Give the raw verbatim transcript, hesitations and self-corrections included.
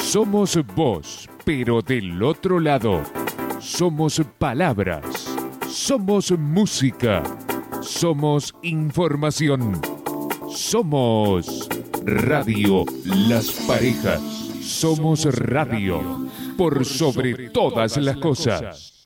Somos vos, pero del otro lado. Somos palabras. Somos música. Somos información. Somos Radio Las Parejas. Somos radio por sobre todas las cosas.